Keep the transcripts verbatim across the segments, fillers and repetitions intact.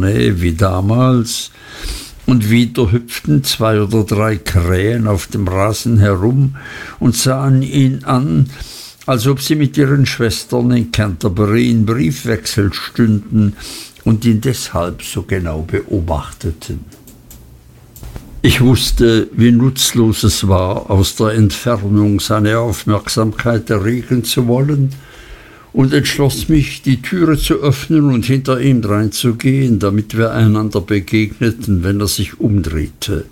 Nähe wie damals, und wieder hüpften zwei oder drei Krähen auf dem Rasen herum und sahen ihn an, als ob sie mit ihren Schwestern in Canterbury in Briefwechsel stünden und ihn deshalb so genau beobachteten. Ich wusste, wie nutzlos es war, aus der Entfernung seine Aufmerksamkeit erregen zu wollen, und entschloss mich, die Türe zu öffnen und hinter ihm dreinzugehen, damit wir einander begegneten, wenn er sich umdrehte.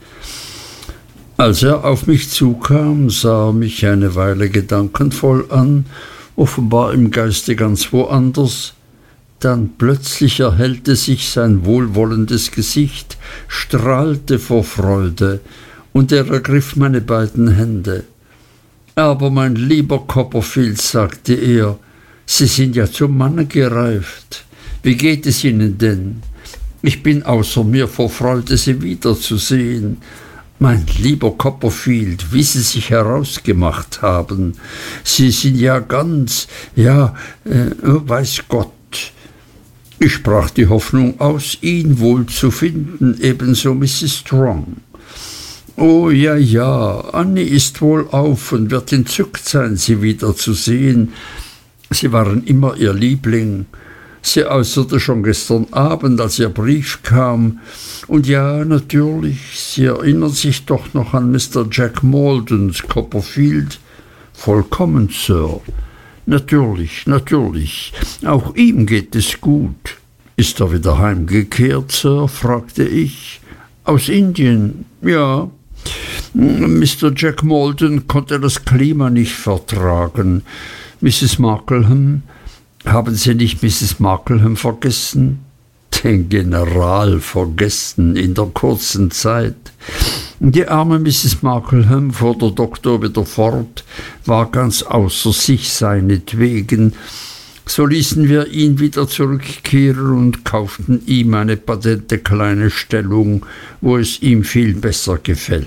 Als er auf mich zukam, sah er mich eine Weile gedankenvoll an, offenbar im Geiste ganz woanders. Dann plötzlich erhellte sich sein wohlwollendes Gesicht, strahlte vor Freude, und er ergriff meine beiden Hände. »Aber, mein lieber Copperfield«, sagte er, »Sie sind ja zum Manne gereift. Wie geht es Ihnen denn? Ich bin außer mir vor Freude, Sie wiederzusehen. Mein lieber Copperfield, wie Sie sich herausgemacht haben. Sie sind ja ganz, ja, äh, weiß Gott.« Ich sprach die Hoffnung aus, ihn wohl zu finden, ebenso Misses Strong. »Oh ja, ja, Annie ist wohlauf und wird entzückt sein, Sie wiederzusehen. Sie waren immer ihr Liebling. Sie äußerte schon gestern Abend, als Ihr Brief kam. Und ja, natürlich, Sie erinnern sich doch noch an Mister Jack Maldon, Copperfield?« »Vollkommen, Sir.« »Natürlich, natürlich. Auch ihm geht es gut.« »Ist er wieder heimgekehrt, Sir?« fragte ich. »Aus Indien, ja. Mister Jack Maldon konnte das Klima nicht vertragen. Misses Markleham, haben Sie nicht Misses Markleham vergessen?« Den General vergessen in der kurzen Zeit. Die arme Misses Markleham, fuhr der Doktor wieder fort, war ganz außer sich seinetwegen. So ließen wir ihn wieder zurückkehren und kauften ihm eine patente kleine Stellung, wo es ihm viel besser gefällt.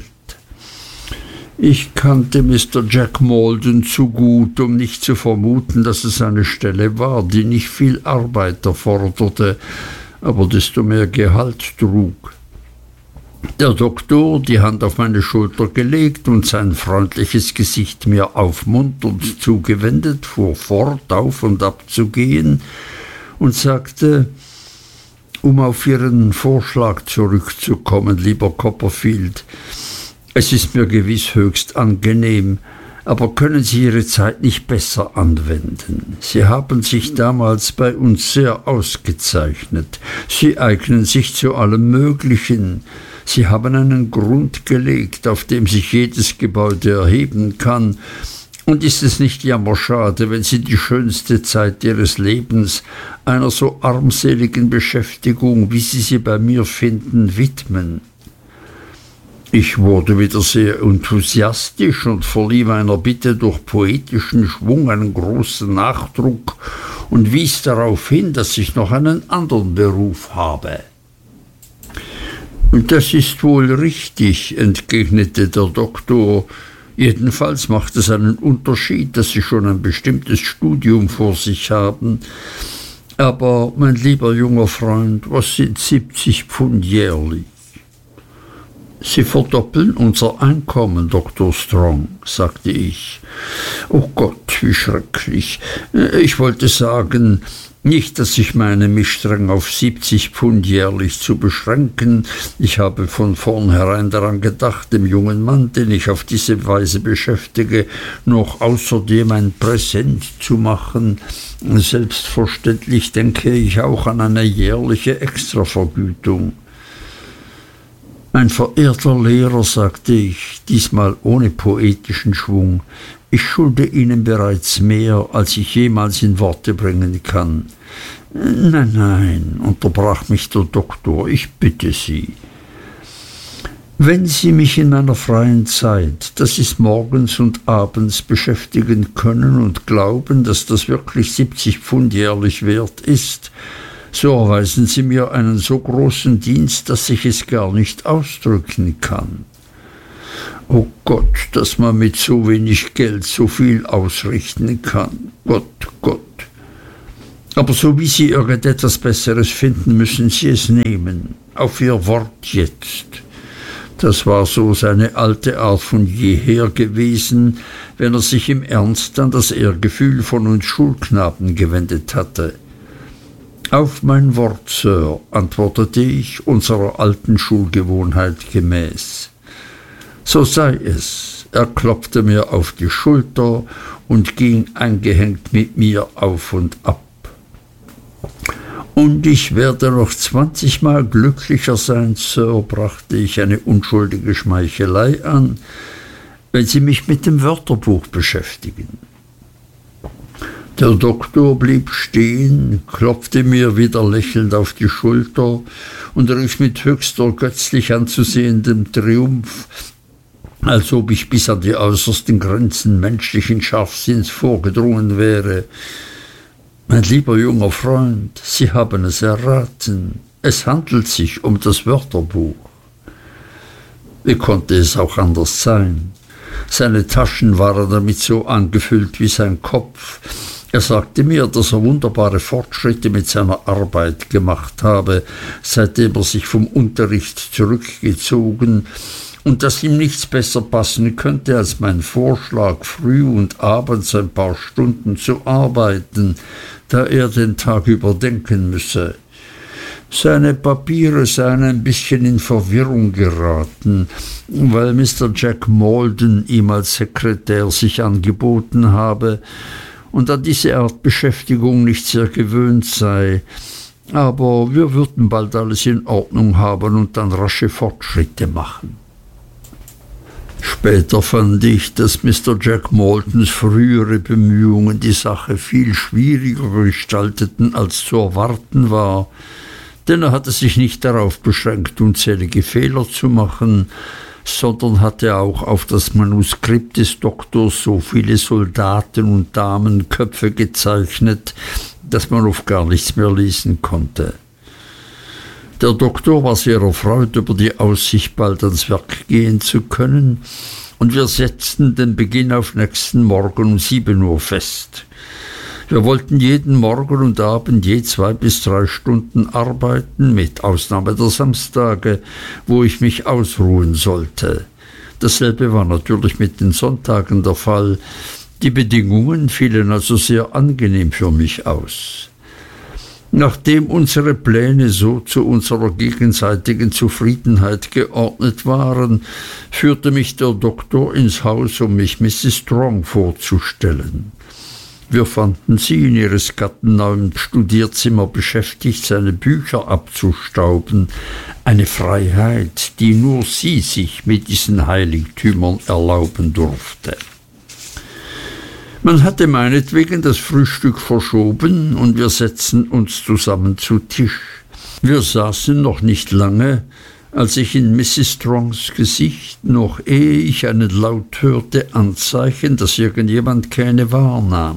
Ich kannte Mister Jack Maldon zu gut, um nicht zu vermuten, dass es eine Stelle war, die nicht viel Arbeit erforderte, aber desto mehr Gehalt trug. Der Doktor, die Hand auf meine Schulter gelegt und sein freundliches Gesicht mir aufmunternd zugewendet, fuhr fort, auf und ab zu gehen und sagte, um auf Ihren Vorschlag zurückzukommen, lieber Copperfield, es ist mir gewiss höchst angenehm, aber können Sie Ihre Zeit nicht besser anwenden? Sie haben sich damals bei uns sehr ausgezeichnet. Sie eignen sich zu allem Möglichen. Sie haben einen Grund gelegt, auf dem sich jedes Gebäude erheben kann. Und ist es nicht jammerschade, wenn Sie die schönste Zeit Ihres Lebens einer so armseligen Beschäftigung, wie Sie sie bei mir finden, widmen? Ich wurde wieder sehr enthusiastisch und verlieh meiner Bitte durch poetischen Schwung einen großen Nachdruck und wies darauf hin, dass ich noch einen anderen Beruf habe. »Das ist wohl richtig«, entgegnete der Doktor. »Jedenfalls macht es einen Unterschied, dass Sie schon ein bestimmtes Studium vor sich haben. Aber, mein lieber junger Freund, was sind siebzig Pfund jährlich?« »Sie verdoppeln unser Einkommen, Doktor Strong«, sagte ich. »Oh Gott, wie schrecklich. Ich wollte sagen, nicht, dass ich meine, mich streng auf siebzig Pfund jährlich zu beschränken. Ich habe von vornherein daran gedacht, dem jungen Mann, den ich auf diese Weise beschäftige, noch außerdem ein Präsent zu machen. Selbstverständlich denke ich auch an eine jährliche Extravergütung.« »Mein verehrter Lehrer«, sagte ich, diesmal ohne poetischen Schwung, »ich schulde Ihnen bereits mehr, als ich jemals in Worte bringen kann.« »Nein, nein«, unterbrach mich der Doktor, »ich bitte Sie. Wenn Sie mich in meiner freien Zeit, das ist morgens und abends, beschäftigen können und glauben, dass das wirklich siebzig Pfund jährlich wert ist, so erweisen Sie mir einen so großen Dienst, dass ich es gar nicht ausdrücken kann. Oh Gott, dass man mit so wenig Geld so viel ausrichten kann. Gott, Gott. Aber so wie Sie irgendetwas Besseres finden, müssen Sie es nehmen. Auf Ihr Wort jetzt. Das war so seine alte Art von jeher gewesen, wenn er sich im Ernst an das Ehrgefühl von uns Schulknaben gewendet hatte. Auf mein Wort, Sir, antwortete ich, unserer alten Schulgewohnheit gemäß. So sei es. Er klopfte mir auf die Schulter und ging eingehängt mit mir auf und ab. Und ich werde noch zwanzigmal glücklicher sein, Sir, brachte ich eine unschuldige Schmeichelei an, wenn Sie mich mit dem Wörterbuch beschäftigen. Der Doktor blieb stehen, klopfte mir wieder lächelnd auf die Schulter und rief mit höchst ergötzlich anzusehendem Triumph, als ob ich bis an die äußersten Grenzen menschlichen Scharfsinns vorgedrungen wäre: Mein lieber junger Freund, Sie haben es erraten. Es handelt sich um das Wörterbuch. Wie konnte es auch anders sein? Seine Taschen waren damit so angefüllt wie sein Kopf. Er sagte mir, dass er wunderbare Fortschritte mit seiner Arbeit gemacht habe, seitdem er sich vom Unterricht zurückgezogen, und dass ihm nichts besser passen könnte als mein Vorschlag, früh und abends ein paar Stunden zu arbeiten, da er den Tag überdenken müsse. Seine Papiere seien ein bisschen in Verwirrung geraten, weil Mister Jack Maldon ihm als Sekretär sich angeboten habe und an diese Art Beschäftigung nicht sehr gewöhnt sei. Aber wir würden bald alles in Ordnung haben und dann rasche Fortschritte machen. Später fand ich, dass Mister Jack Maldons frühere Bemühungen die Sache viel schwieriger gestalteten, als zu erwarten war, denn er hatte sich nicht darauf beschränkt, unzählige Fehler zu machen, sondern hatte auch auf das Manuskript des Doktors so viele Soldaten- und Damenköpfe gezeichnet, dass man oft gar nichts mehr lesen konnte. Der Doktor war sehr erfreut über die Aussicht, bald ans Werk gehen zu können, und wir setzten den Beginn auf nächsten Morgen um sieben Uhr fest. Wir wollten jeden Morgen und Abend je zwei bis drei Stunden arbeiten, mit Ausnahme der Samstage, wo ich mich ausruhen sollte. Dasselbe war natürlich mit den Sonntagen der Fall. Die Bedingungen fielen also sehr angenehm für mich aus. Nachdem unsere Pläne so zu unserer gegenseitigen Zufriedenheit geordnet waren, führte mich der Doktor ins Haus, um mich Misses Strong vorzustellen. Wir fanden sie in ihres Gatten neuem Studierzimmer beschäftigt, seine Bücher abzustauben, eine Freiheit, die nur sie sich mit diesen Heiligtümern erlauben durfte. Man hatte meinetwegen das Frühstück verschoben, und wir setzten uns zusammen zu Tisch. Wir saßen noch nicht lange, als ich in Misses Strongs Gesicht, noch ehe ich einen Laut hörte, Anzeichen, dass irgendjemand käme, wahrnahm.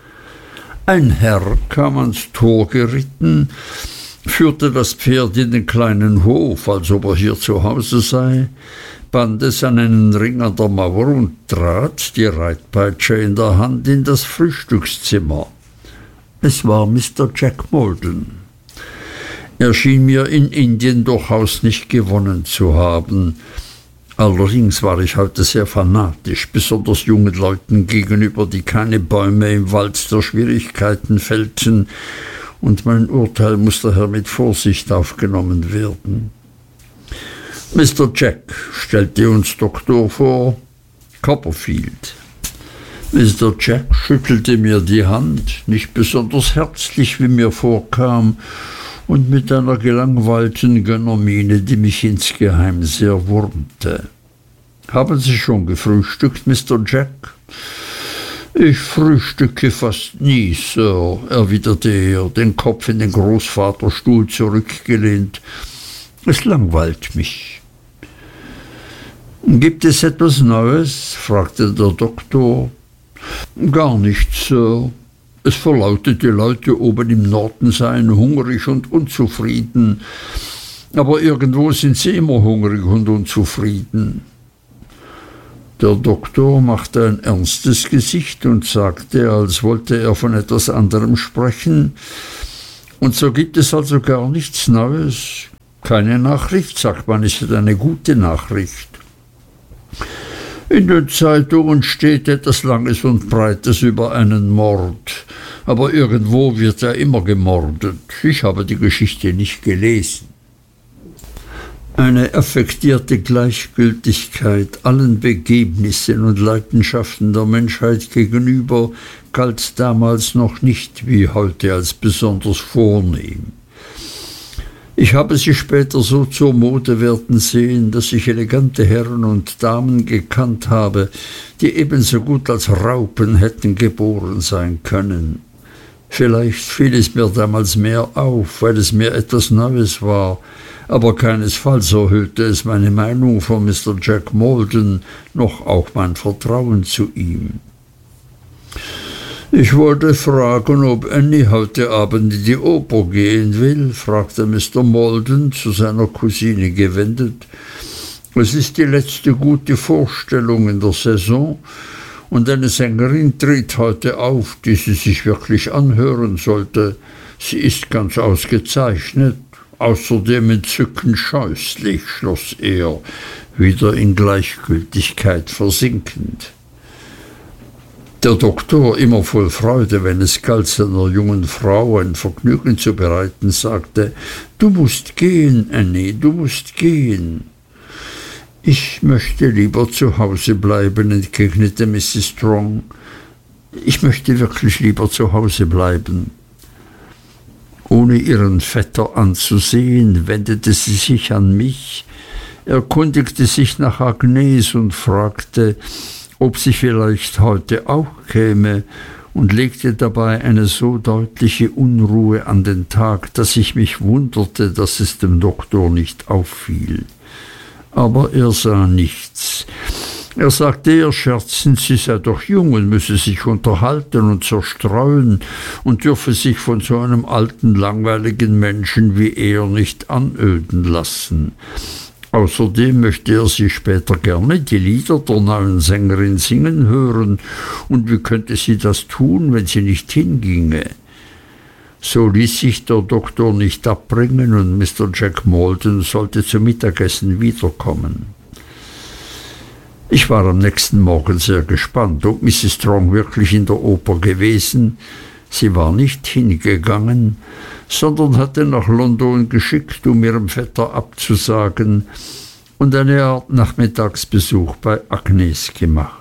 Ein Herr kam ans Tor geritten, führte das Pferd in den kleinen Hof, als ob er hier zu Hause sei, band es an einen Ring an der Mauer und trat, die Reitpeitsche in der Hand, in das Frühstückszimmer. Es war Mister Jack Maldon. Er schien mir in Indien durchaus nicht gewonnen zu haben. Allerdings war ich heute sehr fanatisch, besonders jungen Leuten gegenüber, die keine Bäume im Wald der Schwierigkeiten fällten, und mein Urteil muß daher mit Vorsicht aufgenommen werden. Mister Jack, stellte uns Doktor vor, Copperfield. Mister Jack schüttelte mir die Hand, nicht besonders herzlich, wie mir vorkam, und mit einer gelangweilten Gönnermiene, die mich insgeheim sehr wurmte. »Haben Sie schon gefrühstückt, Mister Jack?« »Ich frühstücke fast nie, Sir«, erwiderte er, den Kopf in den Großvaterstuhl zurückgelehnt. »Es langweilt mich.« »Gibt es etwas Neues?« fragte der Doktor. »Gar nichts, Sir. Es verlautet, die Leute oben im Norden seien hungrig und unzufrieden. Aber irgendwo sind sie immer hungrig und unzufrieden.« Der Doktor machte ein ernstes Gesicht und sagte, als wollte er von etwas anderem sprechen: Und so gibt es also gar nichts Neues? Keine Nachricht, sagt man, ist eine gute Nachricht. In den Zeitungen steht etwas Langes und Breites über einen Mord. Aber irgendwo wird ja immer gemordet. Ich habe die Geschichte nicht gelesen. Eine affektierte Gleichgültigkeit allen Begebnissen und Leidenschaften der Menschheit gegenüber galt damals noch nicht wie heute als besonders vornehm. Ich habe sie später so zur Mode werden sehen, dass ich elegante Herren und Damen gekannt habe, die ebenso gut als Raupen hätten geboren sein können. Vielleicht fiel es mir damals mehr auf, weil es mir etwas Neues war, aber keinesfalls erhöhte es meine Meinung von Mister Jack Maldon, noch auch mein Vertrauen zu ihm. »Ich wollte fragen, ob Annie heute Abend in die Oper gehen will«, fragte Mister Maldon, zu seiner Cousine gewendet. »Es ist die letzte gute Vorstellung in der Saison, und eine Sängerin tritt heute auf, die sie sich wirklich anhören sollte. Sie ist ganz ausgezeichnet, außerdem entzückend scheußlich«, schloss er, wieder in Gleichgültigkeit versinkend. Der Doktor, immer voll Freude, wenn es galt, seiner jungen Frau ein Vergnügen zu bereiten, sagte: »Du musst gehen, Annie, du musst gehen.« »Ich möchte lieber zu Hause bleiben«, entgegnete Misses Strong. »Ich möchte wirklich lieber zu Hause bleiben.« Ohne ihren Vetter anzusehen, wendete sie sich an mich, erkundigte sich nach Agnes und fragte, ob sie vielleicht heute auch käme, und legte dabei eine so deutliche Unruhe an den Tag, dass ich mich wunderte, dass es dem Doktor nicht auffiel. Aber er sah nichts. Er sagte eher scherzend, sie sei doch jung und müsse sich unterhalten und zerstreuen und dürfe sich von so einem alten, langweiligen Menschen wie er nicht anöden lassen. Außerdem möchte er sie später gerne die Lieder der neuen Sängerin singen hören, und wie könnte sie das tun, wenn sie nicht hinginge? So ließ sich der Doktor nicht abbringen, und Mister Jack Maldon sollte zum Mittagessen wiederkommen. Ich war am nächsten Morgen sehr gespannt, ob Misses Strong wirklich in der Oper gewesen. Sie war nicht hingegangen, sondern hatte nach London geschickt, um ihrem Vetter abzusagen, und eine Art Nachmittagsbesuch bei Agnes gemacht.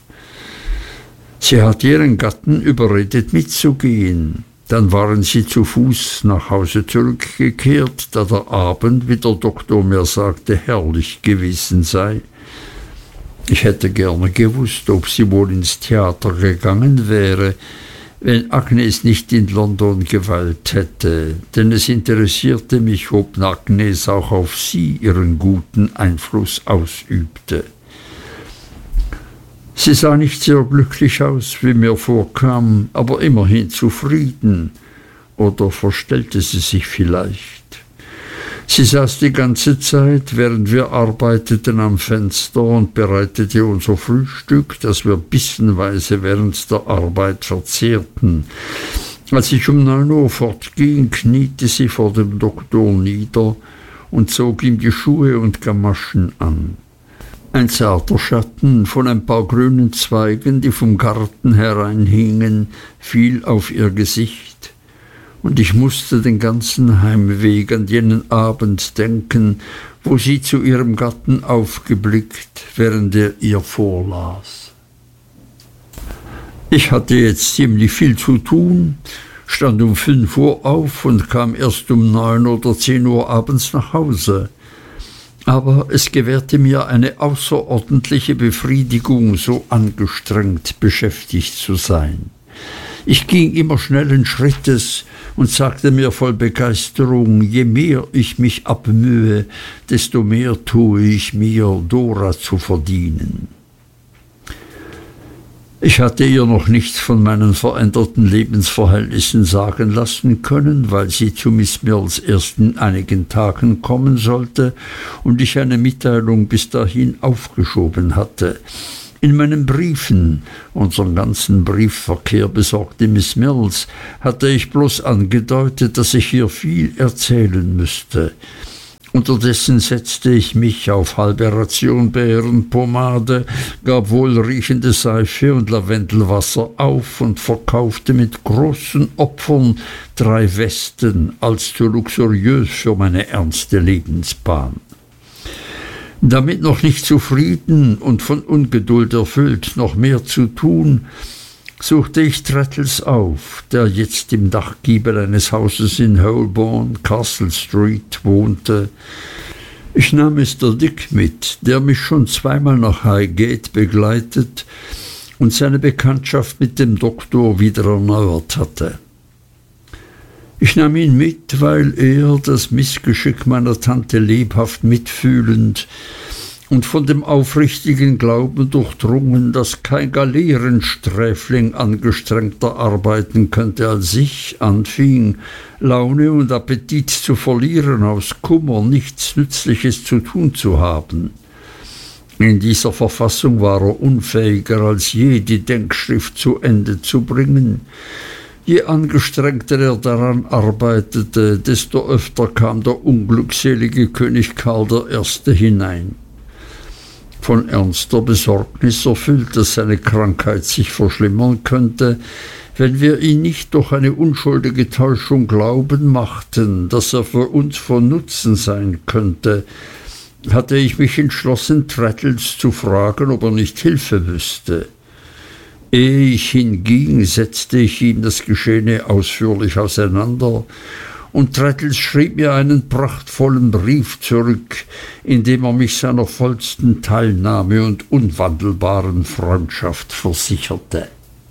Sie hatte ihren Gatten überredet, mitzugehen. Dann waren sie zu Fuß nach Hause zurückgekehrt, da der Abend, wie der Doktor mir sagte, herrlich gewesen sei. Ich hätte gerne gewusst, ob sie wohl ins Theater gegangen wäre, wenn Agnes nicht in London geweilt hätte, denn es interessierte mich, ob Agnes auch auf sie ihren guten Einfluss ausübte. Sie sah nicht sehr glücklich aus, wie mir vorkam, aber immerhin zufrieden. Oder verstellte sie sich vielleicht? Sie saß die ganze Zeit, während wir arbeiteten, am Fenster und bereitete unser Frühstück, das wir bissenweise während der Arbeit verzehrten. Als ich um neun Uhr fortging, kniete sie vor dem Doktor nieder und zog ihm die Schuhe und Gamaschen an. Ein zarter Schatten von ein paar grünen Zweigen, die vom Garten hereinhingen, fiel auf ihr Gesicht, und ich musste den ganzen Heimweg an jenen Abend denken, wo sie zu ihrem Gatten aufgeblickt, während er ihr vorlas. Ich hatte jetzt ziemlich viel zu tun, stand um fünf Uhr auf und kam erst um neun oder zehn Uhr abends nach Hause. Aber es gewährte mir eine außerordentliche Befriedigung, so angestrengt beschäftigt zu sein. Ich ging immer schnellen Schrittes und sagte mir voll Begeisterung, je mehr ich mich abmühe, desto mehr tue ich mir, Dora zu verdienen. Ich hatte ihr noch nichts von meinen veränderten Lebensverhältnissen sagen lassen können, weil sie zu Miss Mills erst in einigen Tagen kommen sollte und ich eine Mitteilung bis dahin aufgeschoben hatte. In meinen Briefen, unseren ganzen Briefverkehr besorgte Miss Mills, hatte ich bloß angedeutet, dass ich ihr viel erzählen müsste. Unterdessen setzte ich mich auf halbe Ration Beerenpomade, gab wohlriechende Seife und Lavendelwasser auf und verkaufte mit großen Opfern drei Westen als zu luxuriös für meine ernste Lebensbahn. Damit noch nicht zufrieden und von Ungeduld erfüllt, noch mehr zu tun, suchte ich Traddles auf, der jetzt im Dachgiebel eines Hauses in Holborn, Castle Street, wohnte. Ich nahm Mister Dick mit, der mich schon zweimal nach Highgate begleitet und seine Bekanntschaft mit dem Doktor wieder erneuert hatte. Ich nahm ihn mit, weil er, das Missgeschick meiner Tante lebhaft mitfühlend und von dem aufrichtigen Glauben durchdrungen, dass kein Galeerensträfling angestrengter arbeiten könnte als ich, anfing, Laune und Appetit zu verlieren, aus Kummer nichts Nützliches zu tun zu haben. In dieser Verfassung war er unfähiger als je, die Denkschrift zu Ende zu bringen. Je angestrengter er daran arbeitete, desto öfter kam der unglückselige König Karl der Erste hinein. Von ernster Besorgnis erfüllt, dass seine Krankheit sich verschlimmern könnte, wenn wir ihn nicht durch eine unschuldige Täuschung glauben machten, dass er für uns von Nutzen sein könnte, hatte ich mich entschlossen, Traddles zu fragen, ob er nicht Hilfe wüsste. Ehe ich hinging, setzte ich ihm das Geschehene ausführlich auseinander, und Traddles schrieb mir einen prachtvollen Brief zurück, in dem er mich seiner vollsten Teilnahme und unwandelbaren Freundschaft versicherte.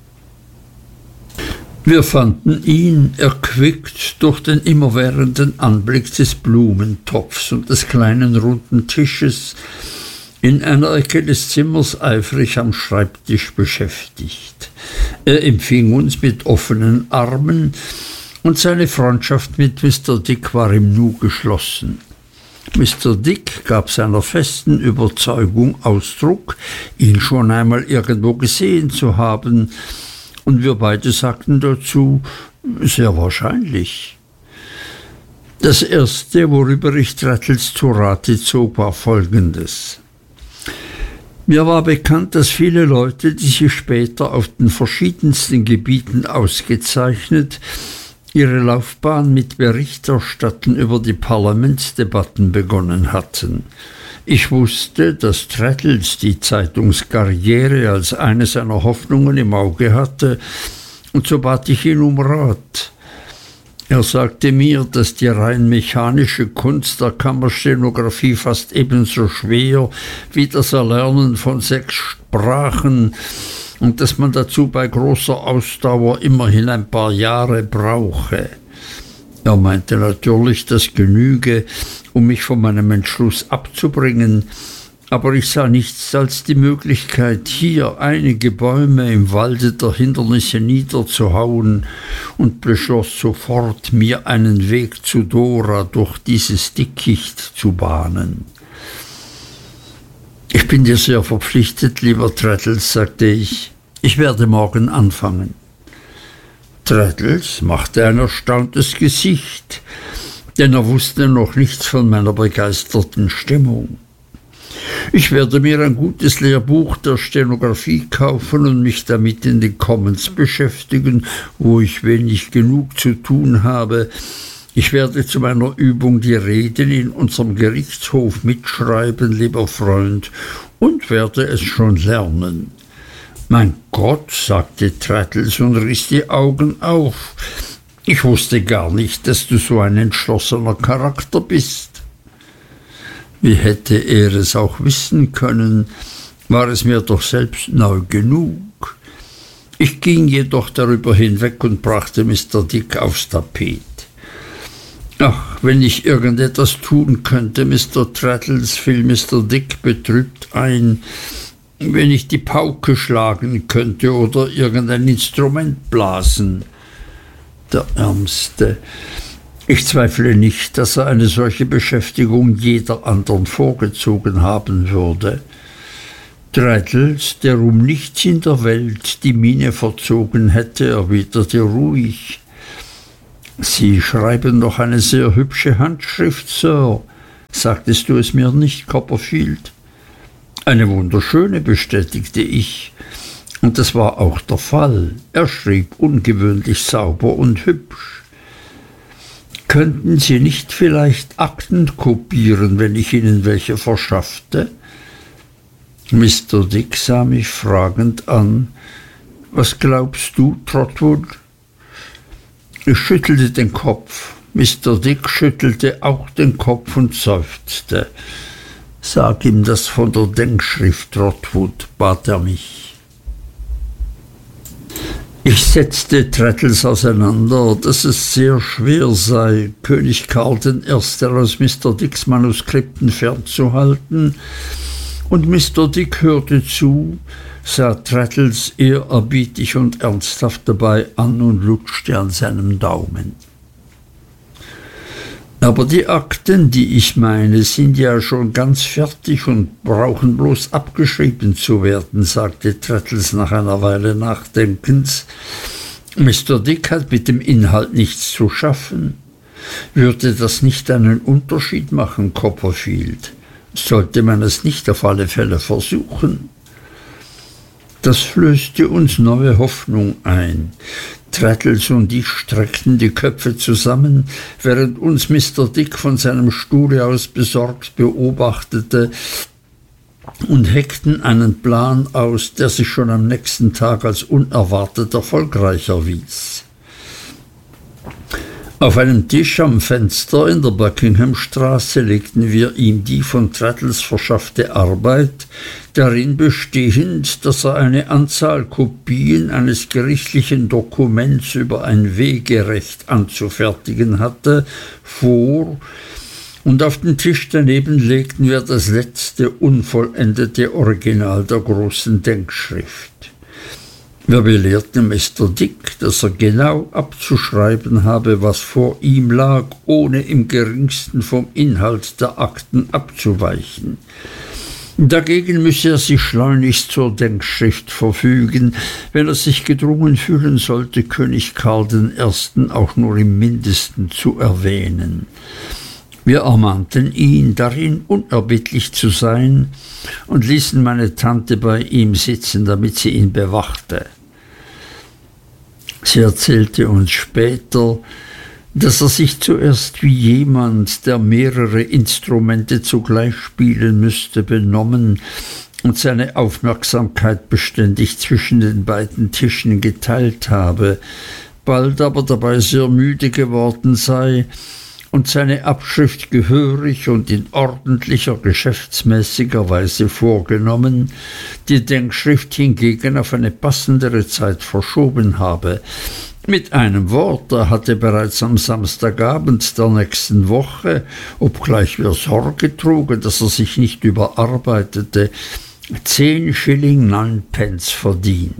Wir fanden ihn, erquickt durch den immerwährenden Anblick des Blumentopfs und des kleinen runden Tisches, in einer Ecke des Zimmers eifrig am Schreibtisch beschäftigt. Er empfing uns mit offenen Armen, und seine Freundschaft mit Mister Dick war im Nu geschlossen. Mister Dick gab seiner festen Überzeugung Ausdruck, ihn schon einmal irgendwo gesehen zu haben, und wir beide sagten dazu, sehr wahrscheinlich. Das erste, worüber ich Traddles zu Rate zog, war folgendes. Mir war bekannt, dass viele Leute, die sich später auf den verschiedensten Gebieten ausgezeichnet, ihre Laufbahn mit Berichterstatten über die Parlamentsdebatten begonnen hatten. Ich wusste, dass Traddles die Zeitungskarriere als eine seiner Hoffnungen im Auge hatte, und so bat ich ihn um Rat. Er sagte mir, dass die rein mechanische Kunst der Kammerstenographie fast ebenso schwer wie das Erlernen von sechs Sprachen und dass man dazu bei großer Ausdauer immerhin ein paar Jahre brauche. Er meinte natürlich, das genüge, um mich von meinem Entschluss abzubringen, aber ich sah nichts als die Möglichkeit, hier einige Bäume im Walde der Hindernisse niederzuhauen, und beschloss sofort, mir einen Weg zu Dora durch dieses Dickicht zu bahnen. »Ich bin dir sehr verpflichtet, lieber Traddles«, sagte ich. »Ich werde morgen anfangen.« Traddles machte ein erstauntes Gesicht, denn er wusste noch nichts von meiner begeisterten Stimmung. »Ich werde mir ein gutes Lehrbuch der Stenographie kaufen und mich damit in den Commons beschäftigen, wo ich wenig genug zu tun habe. Ich werde zu meiner Übung die Reden in unserem Gerichtshof mitschreiben, lieber Freund, und werde es schon lernen.« »Mein Gott«, sagte Traddles und riss die Augen auf, »ich wusste gar nicht, dass du so ein entschlossener Charakter bist.« Wie hätte er es auch wissen können, war es mir doch selbst neu genug. Ich ging jedoch darüber hinweg und brachte Mister Dick aufs Tapet. »Ach, wenn ich irgendetwas tun könnte, Mister Traddles«, fiel Mister Dick betrübt ein, »wenn ich die Pauke schlagen könnte oder irgendein Instrument blasen.« Der Ärmste. Ich zweifle nicht, dass er eine solche Beschäftigung jeder anderen vorgezogen haben würde. Traddles, der um nichts in der Welt die Miene verzogen hätte, erwiderte ruhig: »Sie schreiben doch eine sehr hübsche Handschrift, Sir. Sagtest du es mir nicht, Copperfield?« »Eine wunderschöne«, bestätigte ich. Und das war auch der Fall. Er schrieb ungewöhnlich sauber und hübsch. »Könnten Sie nicht vielleicht Akten kopieren, wenn ich Ihnen welche verschaffte?« Mister Dick sah mich fragend an. »Was glaubst du, Trotwood?« Ich schüttelte den Kopf. Mister Dick schüttelte auch den Kopf und seufzte. »Sag ihm das von der Denkschrift, Trotwood«, bat er mich. Ich setzte Traddles auseinander, dass es sehr schwer sei, König Karl den Ersten aus Mister Dicks Manuskripten fernzuhalten, und Mister Dick hörte zu, sah Traddles ehrerbietig und ernsthaft dabei an und lutschte an seinem Daumen. »Aber die Akten, die ich meine, sind ja schon ganz fertig und brauchen bloß abgeschrieben zu werden«, sagte Traddles nach einer Weile Nachdenkens. »Mister Dick hat mit dem Inhalt nichts zu schaffen. Würde das nicht einen Unterschied machen, Copperfield? Sollte man es nicht auf alle Fälle versuchen?« Das flößte uns neue Hoffnung ein. Traddles und ich streckten die Köpfe zusammen, während uns Mister Dick von seinem Stuhle aus besorgt beobachtete, und heckten einen Plan aus, der sich schon am nächsten Tag als unerwartet erfolgreich erwies. Auf einem Tisch am Fenster in der Buckinghamstraße legten wir ihm die von Traddles verschaffte Arbeit, darin bestehend, dass er eine Anzahl Kopien eines gerichtlichen Dokuments über ein Wegerecht anzufertigen hatte, vor, und auf den Tisch daneben legten wir das letzte unvollendete Original der großen Denkschrift. Wir belehrten Mister Dick, dass er genau abzuschreiben habe, was vor ihm lag, ohne im geringsten vom Inhalt der Akten abzuweichen. Dagegen müsse er sich schleunigst zur Denkschrift verfügen, wenn er sich gedrungen fühlen sollte, König Karl den Ersten auch nur im Mindesten zu erwähnen. Wir ermahnten ihn, darin unerbittlich zu sein, und ließen meine Tante bei ihm sitzen, damit sie ihn bewachte. Sie erzählte uns später, dass er sich zuerst wie jemand, der mehrere Instrumente zugleich spielen müsste, benommen und seine Aufmerksamkeit beständig zwischen den beiden Tischen geteilt habe, bald aber dabei sehr müde geworden sei und seine Abschrift gehörig und in ordentlicher, geschäftsmäßiger Weise vorgenommen, die Denkschrift hingegen auf eine passendere Zeit verschoben habe. Mit einem Wort, er hatte bereits am Samstagabend der nächsten Woche, obgleich wir Sorge trugen, dass er sich nicht überarbeitete, zehn Schilling neun Pence verdient.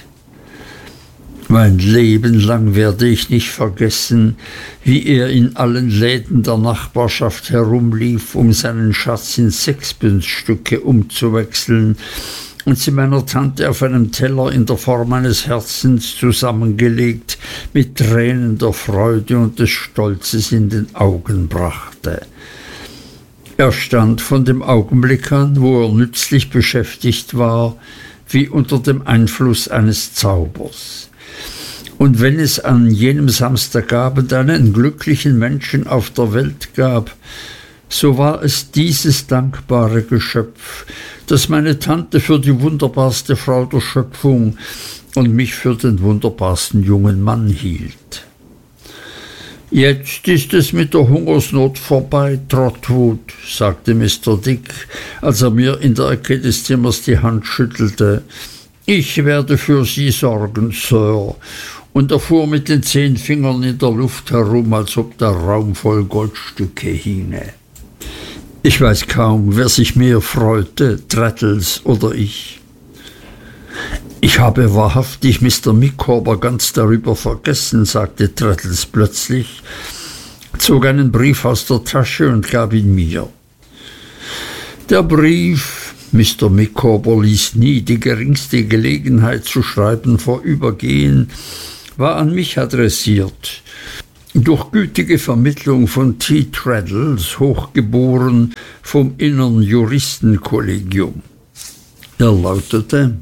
Mein Leben lang werde ich nicht vergessen, wie er in allen Läden der Nachbarschaft herumlief, um seinen Schatz in Sechspence-Stücke umzuwechseln und sie meiner Tante auf einem Teller in der Form eines Herzens zusammengelegt mit Tränen der Freude und des Stolzes in den Augen brachte. Er stand von dem Augenblick an, wo er nützlich beschäftigt war, wie unter dem Einfluss eines Zaubers. Und wenn es an jenem Samstagabend einen glücklichen Menschen auf der Welt gab, so war es dieses dankbare Geschöpf, das meine Tante für die wunderbarste Frau der Schöpfung und mich für den wunderbarsten jungen Mann hielt. »Jetzt ist es mit der Hungersnot vorbei, Trotwood«, sagte Mister Dick, als er mir in der Ecke des Zimmers die Hand schüttelte. »Ich werde für Sie sorgen, Sir.« Und er fuhr mit den zehn Fingern in der Luft herum, als ob der Raum voll Goldstücke hinge. Ich weiß kaum, wer sich mehr freute, Traddles oder ich. »Ich habe wahrhaftig Mister Micawber ganz darüber vergessen«, sagte Traddles plötzlich, zog einen Brief aus der Tasche und gab ihn mir. Der Brief, Mister Micawber ließ nie die geringste Gelegenheit zu schreiben vorübergehen, war an mich adressiert. Durch gütige Vermittlung von T. Traddles, hochgeboren vom Innern Juristenkollegium. Er lautete: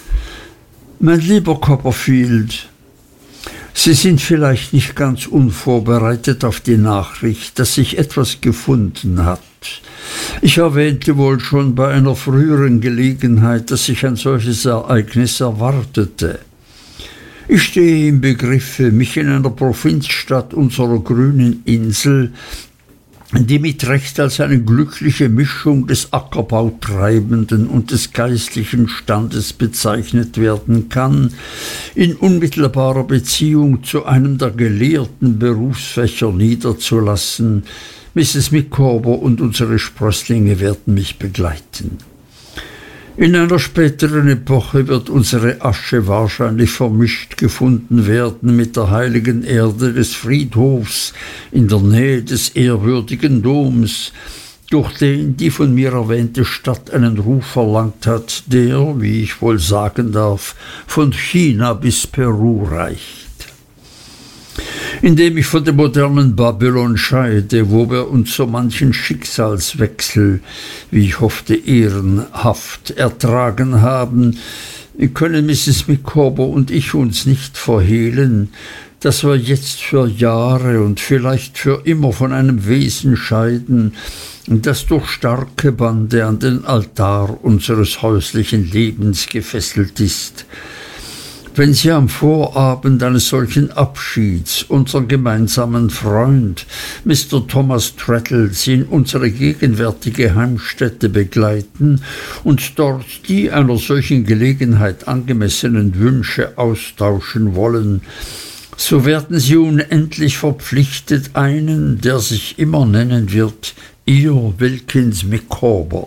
Mein lieber Copperfield, Sie sind vielleicht nicht ganz unvorbereitet auf die Nachricht, dass sich etwas gefunden hat. Ich erwähnte wohl schon bei einer früheren Gelegenheit, dass ich ein solches Ereignis erwartete. Ich stehe im Begriffe, mich in einer Provinzstadt unserer grünen Insel, die mit Recht als eine glückliche Mischung des Ackerbautreibenden und des geistlichen Standes bezeichnet werden kann, in unmittelbarer Beziehung zu einem der gelehrten Berufsfächer niederzulassen. Misses Micawber und unsere Sprösslinge werden mich begleiten. In einer späteren Epoche wird unsere Asche wahrscheinlich vermischt gefunden werden mit der heiligen Erde des Friedhofs in der Nähe des ehrwürdigen Doms, durch den die von mir erwähnte Stadt einen Ruf erlangt hat, der, wie ich wohl sagen darf, von China bis Peru reicht. Indem ich von dem modernen Babylon scheide, wo wir uns so manchen Schicksalswechsel, wie ich hoffte, ehrenhaft ertragen haben, können Misses Micawber und ich uns nicht verhehlen, dass wir jetzt für Jahre und vielleicht für immer von einem Wesen scheiden, das durch starke Bande an den Altar unseres häuslichen Lebens gefesselt ist. Wenn Sie am Vorabend eines solchen Abschieds unseren gemeinsamen Freund, Mister Thomas Traddles, in unsere gegenwärtige Heimstätte begleiten und dort die einer solchen Gelegenheit angemessenen Wünsche austauschen wollen, so werden Sie unendlich verpflichtet einen, der sich immer nennen wird, Ihr Wilkins Micawber.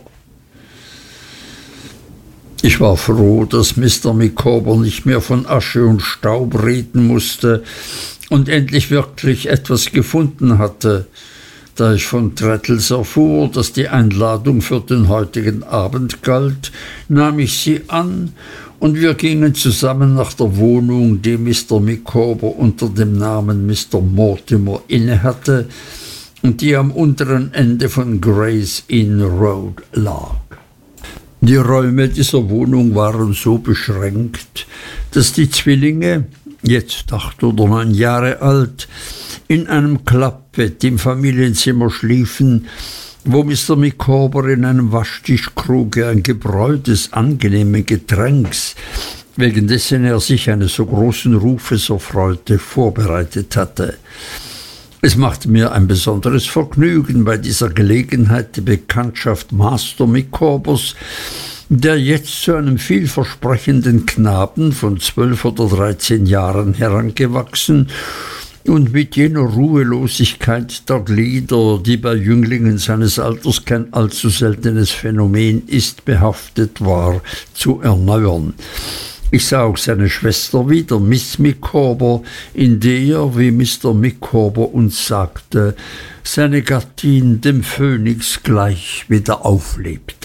Ich war froh, dass Mister Micawber nicht mehr von Asche und Staub reden musste und endlich wirklich etwas gefunden hatte. Da ich von Traddles erfuhr, dass die Einladung für den heutigen Abend galt, nahm ich sie an, und wir gingen zusammen nach der Wohnung, die Mister Micawber unter dem Namen Mister Mortimer innehatte und die am unteren Ende von Gray's Inn Road lag. Die Räume dieser Wohnung waren so beschränkt, dass die Zwillinge, jetzt acht oder neun Jahre alt, in einem Klappbett im Familienzimmer schliefen, wo Mister Micawber in einem Waschtischkruge ein Gebräu des angenehmen Getränks, wegen dessen er sich eines so großen Rufes erfreute, vorbereitet hatte. Es machte mir ein besonderes Vergnügen, bei dieser Gelegenheit die Bekanntschaft Master Micawbers, der jetzt zu einem vielversprechenden Knaben von zwölf oder dreizehn Jahren herangewachsen und mit jener Ruhelosigkeit der Glieder, die bei Jünglingen seines Alters kein allzu seltenes Phänomen ist, behaftet war, zu erneuern. Ich sah auch seine Schwester wieder, Miss Micawber, in der, wie Mister Micawber uns sagte, seine Gattin dem Phönix gleich wieder auflebte.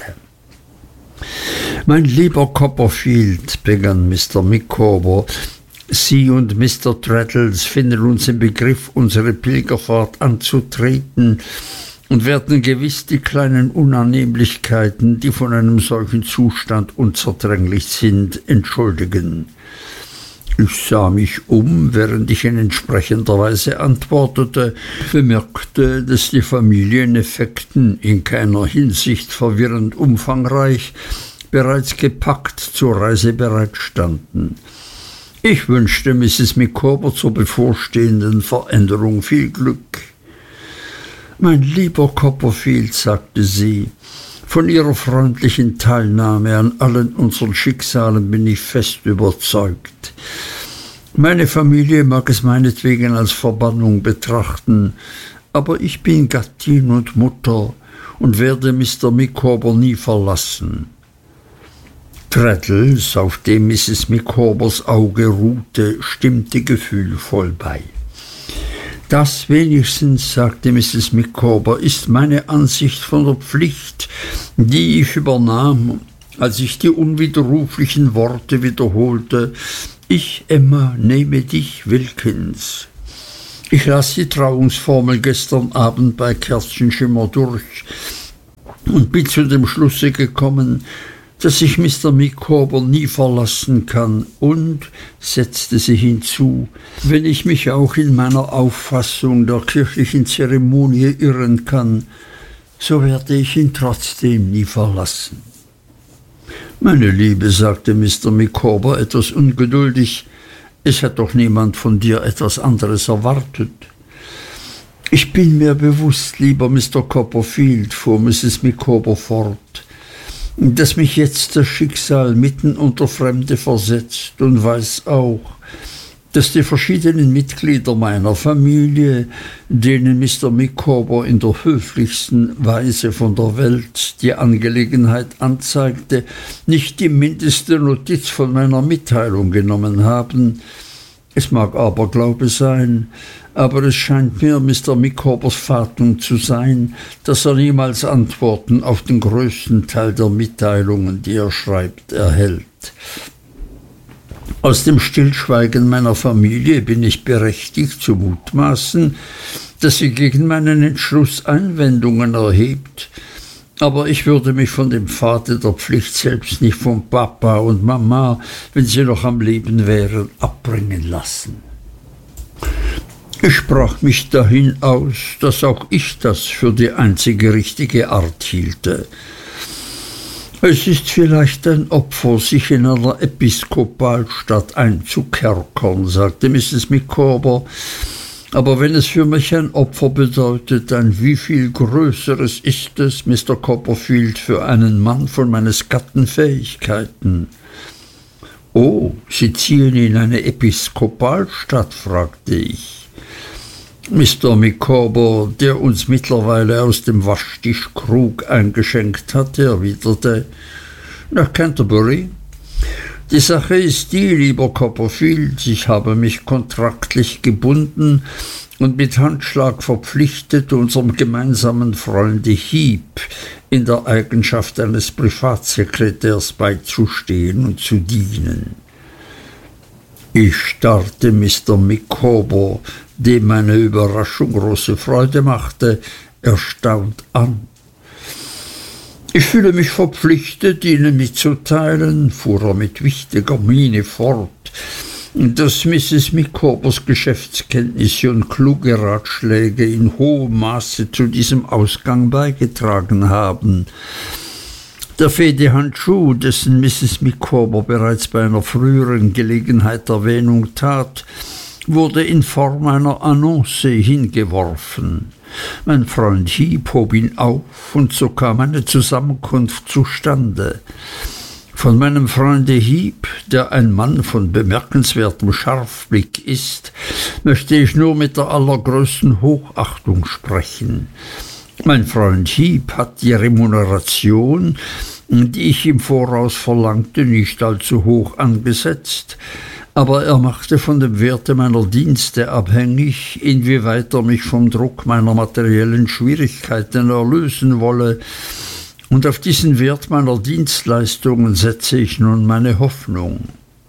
»Mein lieber Copperfield«, begann Mister Micawber, »Sie und Mister Traddles finden uns im Begriff, unsere Pilgerfahrt anzutreten und werden gewiss die kleinen Unannehmlichkeiten, die von einem solchen Zustand unzertrennlich sind, entschuldigen.« Ich sah mich um, während ich in entsprechender Weise antwortete, bemerkte, dass die Familieneffekten, in keiner Hinsicht verwirrend umfangreich, bereits gepackt zur Reise bereitstanden. Ich wünschte Misses Micawber zur bevorstehenden Veränderung viel Glück. »Mein lieber Copperfield«, sagte sie, »von Ihrer freundlichen Teilnahme an allen unseren Schicksalen bin ich fest überzeugt. Meine Familie mag es meinetwegen als Verbannung betrachten, aber ich bin Gattin und Mutter und werde Mister Micawber nie verlassen.« Traddles, auf dem Misses Micawbers Auge ruhte, stimmte gefühlvoll bei. »Das wenigstens«, sagte Misses Micawber, »ist meine Ansicht von der Pflicht, die ich übernahm, als ich die unwiderruflichen Worte wiederholte: Ich, Emma, nehme dich, Wilkins. Ich las die Trauungsformel gestern Abend bei Kerzenschimmer durch und bin zu dem Schlusse gekommen, dass ich Mister Micawber nie verlassen kann und, setzte sie hinzu, wenn ich mich auch in meiner Auffassung der kirchlichen Zeremonie irren kann, so werde ich ihn trotzdem nie verlassen. Meine Liebe, sagte Mister Micawber etwas ungeduldig, es hat doch niemand von dir etwas anderes erwartet. Ich bin mir bewusst, lieber Mister Copperfield, fuhr Misses Micawber fort, dass mich jetzt das Schicksal mitten unter Fremde versetzt und weiß auch, dass die verschiedenen Mitglieder meiner Familie, denen Mister Micawber in der höflichsten Weise von der Welt die Angelegenheit anzeigte, nicht die mindeste Notiz von meiner Mitteilung genommen haben. Es mag Aberglaube sein, aber es scheint mir Mister Micawbers Fatum zu sein, dass er niemals Antworten auf den größten Teil der Mitteilungen, die er schreibt, erhält. Aus dem Stillschweigen meiner Familie bin ich berechtigt zu mutmaßen, dass sie gegen meinen Entschluss Einwendungen erhebt, aber ich würde mich von dem Pfade der Pflicht selbst nicht von Papa und Mama, wenn sie noch am Leben wären, abbringen lassen. Ich sprach mich dahin aus, dass auch ich das für die einzige richtige Art hielte. Es ist vielleicht ein Opfer, sich in einer Episkopalstadt einzukerkern, sagte Misses Micawber, aber wenn es für mich ein Opfer bedeutet, ein wie viel größeres ist es, Mister Copperfield, für einen Mann von meines Gatten Fähigkeiten. »Oh, Sie ziehen in eine Episkopalstadt?« fragte ich. Mister Micawber, der uns mittlerweile aus dem Waschtischkrug eingeschenkt hatte, erwiderte: »Nach Canterbury. Die Sache ist die, lieber Copperfield, ich habe mich kontraktlich gebunden und mit Handschlag verpflichtet, unserem gemeinsamen Freunde Heep in der Eigenschaft eines Privatsekretärs beizustehen und zu dienen.« Ich starrte Mister Micawber, dem meine Überraschung große Freude machte, erstaunt an. »Ich fühle mich verpflichtet, Ihnen mitzuteilen«, fuhr er mit wichtiger Miene fort, »dass Misses Micawbers Geschäftskenntnisse und kluge Ratschläge in hohem Maße zu diesem Ausgang beigetragen haben. Der Fehdehandschuh, dessen Misses Micawber bereits bei einer früheren Gelegenheit Erwähnung tat, wurde in Form einer Annonce hingeworfen. Mein Freund Heep hob ihn auf, und so kam eine Zusammenkunft zustande. Von meinem Freunde Heep, der ein Mann von bemerkenswertem Scharfblick ist, möchte ich nur mit der allergrößten Hochachtung sprechen. Mein Freund Heep hat die Remuneration, die ich im Voraus verlangte, nicht allzu hoch angesetzt, aber er machte von dem Werte meiner Dienste abhängig, inwieweit er mich vom Druck meiner materiellen Schwierigkeiten erlösen wolle, und auf diesen Wert meiner Dienstleistungen setze ich nun meine Hoffnung.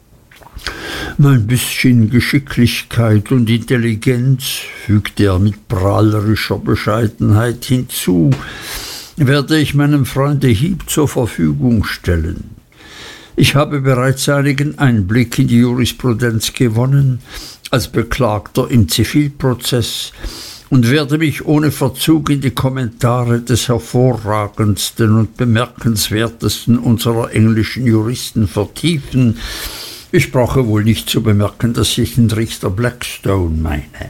Mein bisschen Geschicklichkeit und Intelligenz, fügte er mit prahlerischer Bescheidenheit hinzu, werde ich meinem Freunde Heep zur Verfügung stellen. Ich habe bereits einigen Einblick in die Jurisprudenz gewonnen, als Beklagter im Zivilprozess, und werde mich ohne Verzug in die Kommentare des hervorragendsten und bemerkenswertesten unserer englischen Juristen vertiefen. Ich brauche wohl nicht zu bemerken, dass ich den Richter Blackstone meine.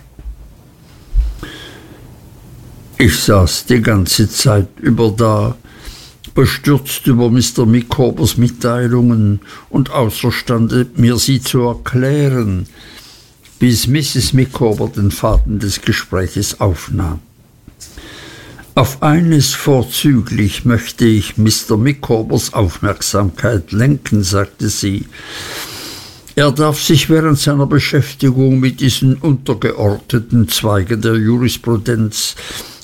Ich saß die ganze Zeit über da, bestürzt über Mister Micawbers Mitteilungen und außerstande, mir sie zu erklären, bis Misses Micawber den Faden des Gespräches aufnahm. Auf eines vorzüglich möchte ich Mister Micawbers Aufmerksamkeit lenken, sagte sie. Er darf sich während seiner Beschäftigung mit diesen untergeordneten Zweigen der Jurisprudenz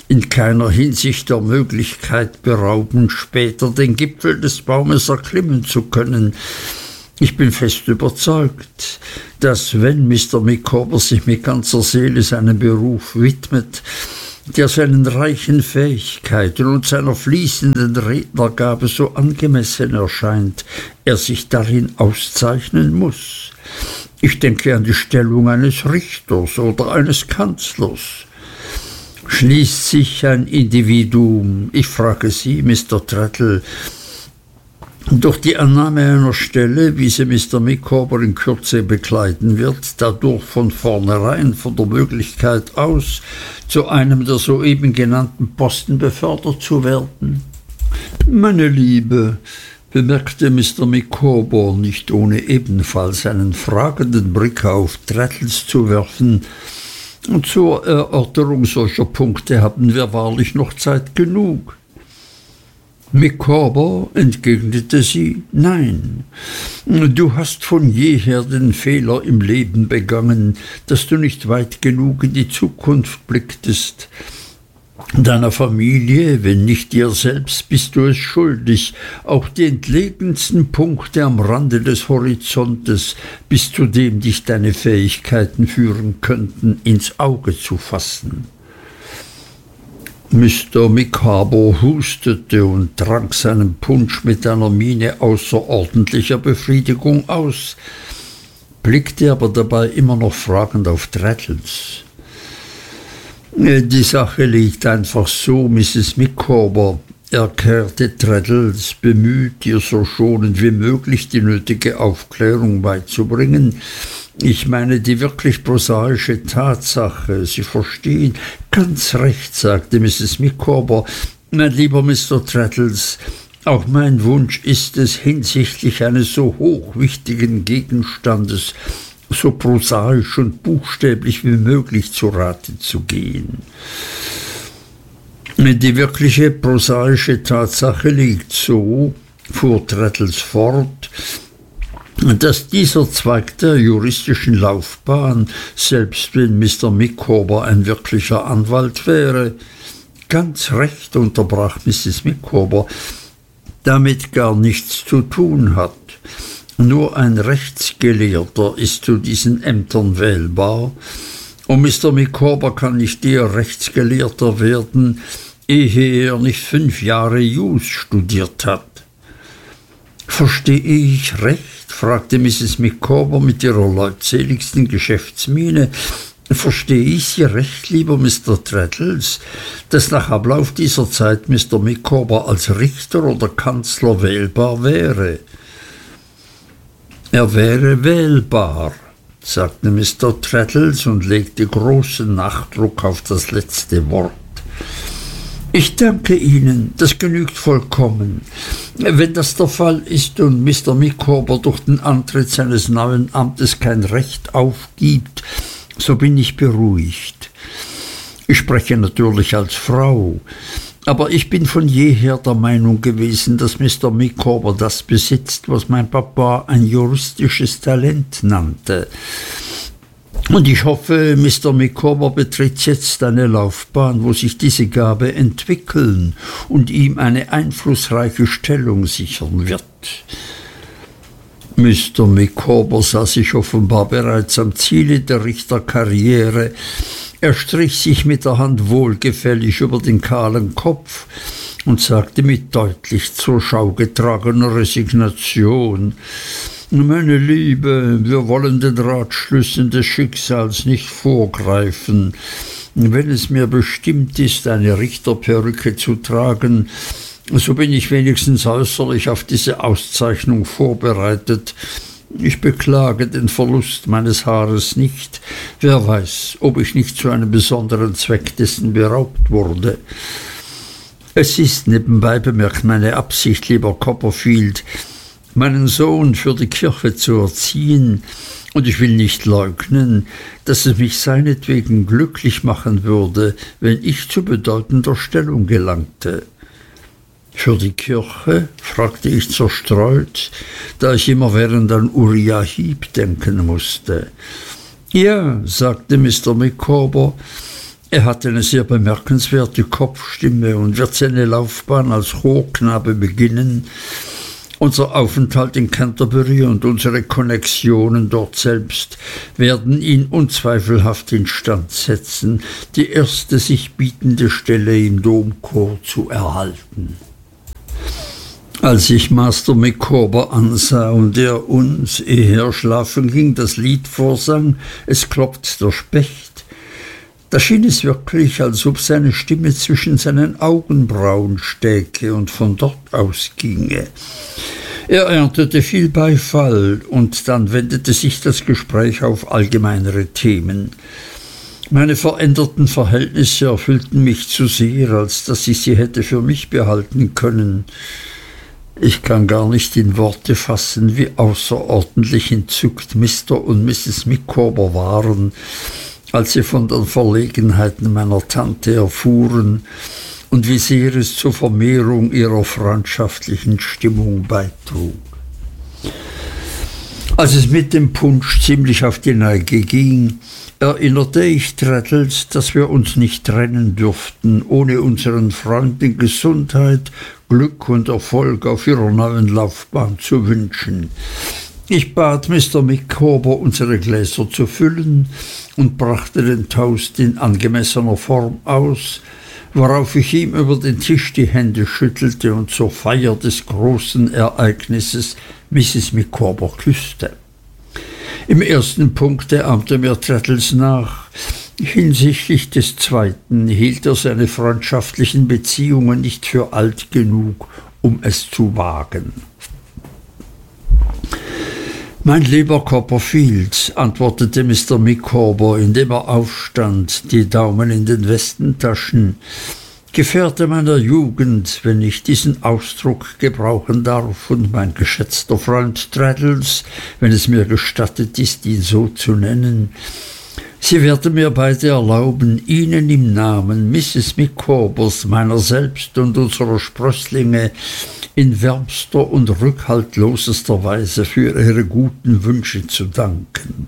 in keiner Hinsicht der Möglichkeit berauben, später den Gipfel des Baumes erklimmen zu können. Ich bin fest überzeugt, dass, wenn Mister Micawber sich mit ganzer Seele seinem Beruf widmet, der seinen reichen Fähigkeiten und seiner fließenden Rednergabe so angemessen erscheint, er sich darin auszeichnen muss. Ich denke an die Stellung eines Richters oder eines Kanzlers. Schließt sich ein Individuum, ich frage Sie, Mister Traddle, durch die Annahme einer Stelle, wie sie Mister Micawber in Kürze bekleiden wird, dadurch von vornherein von der Möglichkeit aus, zu einem der soeben genannten Posten befördert zu werden? Meine Liebe, bemerkte Mister Micawber, nicht ohne ebenfalls einen fragenden Blick auf Traddles zu werfen, zur Erörterung solcher Punkte haben wir wahrlich noch Zeit genug. Micawber, entgegnete sie, nein, du hast von jeher den Fehler im Leben begangen, dass du nicht weit genug in die Zukunft blicktest. Deiner Familie, wenn nicht dir selbst, bist du es schuldig, auch die entlegensten Punkte am Rande des Horizontes, bis zu dem dich deine Fähigkeiten führen könnten, ins Auge zu fassen. Mister Micawber hustete und trank seinen Punsch mit einer Miene außerordentlicher Befriedigung aus, blickte aber dabei immer noch fragend auf Traddles. Die Sache liegt einfach so, Misses Micawber, erklärte Traddles, bemüht, ihr so schonend wie möglich die nötige Aufklärung beizubringen. Ich meine die wirklich prosaische Tatsache, Sie verstehen. Ganz recht, sagte Misses Micawber. Mein lieber Mister Traddles, auch mein Wunsch ist es, hinsichtlich eines so hochwichtigen Gegenstandes so prosaisch und buchstäblich wie möglich zu Rate zu gehen. Die wirkliche prosaische Tatsache liegt so, fuhr Traddles fort, dass dieser Zweig der juristischen Laufbahn, selbst wenn Mister Micawber ein wirklicher Anwalt wäre, ganz recht, unterbrach Misses Micawber, damit gar nichts zu tun hat. Nur ein Rechtsgelehrter ist zu diesen Ämtern wählbar, und Mister Micawber kann nicht eher Rechtsgelehrter werden, ehe er nicht fünf Jahre Jus studiert hat. Verstehe ich recht? Fragte Misses Micawber mit ihrer leutseligsten Geschäftsmiene. Verstehe ich Sie recht, lieber Mister Traddles, dass nach Ablauf dieser Zeit Mister Micawber als Richter oder Kanzler wählbar wäre? Er wäre wählbar, sagte Mister Traddles und legte großen Nachdruck auf das letzte Wort. Ich danke Ihnen, das genügt vollkommen. Wenn das der Fall ist und Mister Micawber durch den Antritt seines neuen Amtes kein Recht aufgibt, so bin ich beruhigt. Ich spreche natürlich als Frau, aber ich bin von jeher der Meinung gewesen, dass Mister Micawber das besitzt, was mein Papa ein juristisches Talent nannte. Und ich hoffe, Mister Micawber betritt jetzt eine Laufbahn, wo sich diese Gabe entwickeln und ihm eine einflussreiche Stellung sichern wird. Mister Micawber sah sich offenbar bereits am Ziele der Richterkarriere. Er strich sich mit der Hand wohlgefällig über den kahlen Kopf und sagte mit deutlich zur Schau getragener Resignation: Meine Liebe, wir wollen den Ratschlüssen des Schicksals nicht vorgreifen. Wenn es mir bestimmt ist, eine Richterperücke zu tragen, so bin ich wenigstens äußerlich auf diese Auszeichnung vorbereitet. Ich beklage den Verlust meines Haares nicht. Wer weiß, ob ich nicht zu einem besonderen Zweck dessen beraubt wurde. Es ist nebenbei bemerkt meine Absicht, lieber Copperfield, meinen Sohn für die Kirche zu erziehen, und ich will nicht leugnen, dass es mich seinetwegen glücklich machen würde, wenn ich zu bedeutender Stellung gelangte. Für die Kirche? Fragte ich zerstreut, da ich immerwährend an Uriah Heep denken musste. Ja, sagte Mister Micawber, Er hatte eine sehr bemerkenswerte Kopfstimme und wird seine Laufbahn als Chorknabe beginnen. Unser Aufenthalt in Canterbury und unsere Konnexionen dort selbst werden ihn unzweifelhaft instand setzen, die erste sich bietende Stelle im Domchor zu erhalten. Als ich Master Micawber ansah und er uns, ehe er schlafen ging, das Lied vorsang, »Es klopft der Specht«, da schien es wirklich, als ob seine Stimme zwischen seinen Augenbrauen stäke und von dort ausginge. Er erntete viel Beifall, und dann wendete sich das Gespräch auf allgemeinere Themen. Meine veränderten Verhältnisse erfüllten mich zu sehr, als dass ich sie hätte für mich behalten können. Ich kann gar nicht in Worte fassen, wie außerordentlich entzückt Mister und Misses Micawber waren, als sie von den Verlegenheiten meiner Tante erfuhren und wie sehr es zur Vermehrung ihrer freundschaftlichen Stimmung beitrug. Als es mit dem Punsch ziemlich auf die Neige ging, erinnerte ich Traddles, dass wir uns nicht trennen dürften, ohne unseren Freunden Gesundheit, Glück und Erfolg auf ihrer neuen Laufbahn zu wünschen. Ich bat Mister Micawber, unsere Gläser zu füllen, und brachte den Toast in angemessener Form aus, worauf ich ihm über den Tisch die Hände schüttelte und zur Feier des großen Ereignisses Misses Micawber küsste. Im ersten Punkte ahmte mir Traddles nach. Hinsichtlich des zweiten hielt er seine freundschaftlichen Beziehungen nicht für alt genug, um es zu wagen. »Mein lieber Copperfield«, antwortete Mister Micawber, indem er aufstand, die Daumen in den Westentaschen, »Gefährte meiner Jugend, wenn ich diesen Ausdruck gebrauchen darf, und mein geschätzter Freund Traddles, wenn es mir gestattet ist, ihn so zu nennen, Sie werden mir beide erlauben, Ihnen im Namen Misses Micawbers, meiner selbst und unserer Sprösslinge in wärmster und rückhaltlosester Weise für Ihre guten Wünsche zu danken.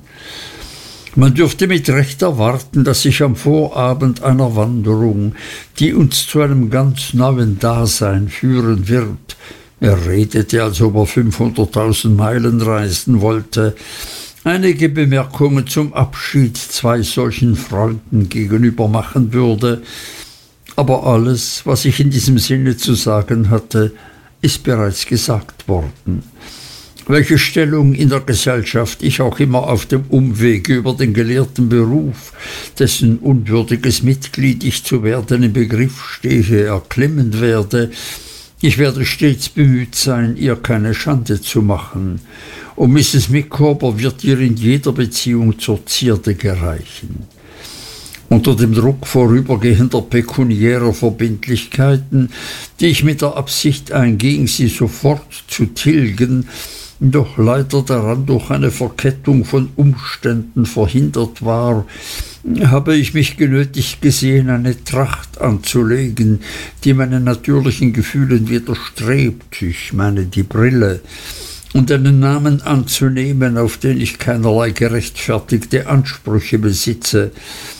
Man dürfte mit Recht erwarten, dass ich am Vorabend einer Wanderung, die uns zu einem ganz neuen Dasein führen wird, er redete, als ob er fünfhunderttausend Meilen reisen wollte, einige Bemerkungen zum Abschied zwei solchen Freunden gegenüber machen würde, aber alles, was ich in diesem Sinne zu sagen hatte, ist bereits gesagt worden. Welche Stellung in der Gesellschaft ich auch immer auf dem Umwege über den gelehrten Beruf, dessen unwürdiges Mitglied ich zu werden im Begriff stehe, erklimmen werde, ich werde stets bemüht sein, ihr keine Schande zu machen, und Misses Micawber wird ihr in jeder Beziehung zur Zierde gereichen. Unter dem Druck vorübergehender pekuniärer Verbindlichkeiten, die ich mit der Absicht einging, sie sofort zu tilgen, doch leider daran durch eine Verkettung von Umständen verhindert war, habe ich mich genötigt gesehen, eine Tracht anzulegen, die meinen natürlichen Gefühlen widerstrebt, ich meine die Brille, und einen Namen anzunehmen, auf den ich keinerlei gerechtfertigte Ansprüche besitze.